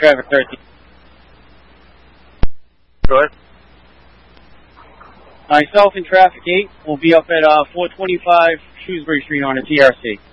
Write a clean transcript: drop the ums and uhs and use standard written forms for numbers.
traffic 13. Go ahead. Myself in traffic 8 will be up at 425 Shrewsbury Street on a TRC.